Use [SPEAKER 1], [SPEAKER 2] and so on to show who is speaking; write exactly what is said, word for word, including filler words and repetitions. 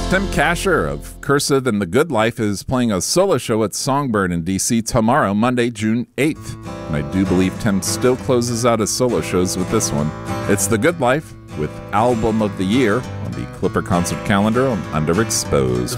[SPEAKER 1] Tim Kasher of Cursive and The Good Life is playing a solo show at Songbird in D C tomorrow, Monday, June eighth. And I do believe Tim still closes out his solo shows with this one. It's The Good Life with Album of the Year on the Clipper concert calendar on Underexposed.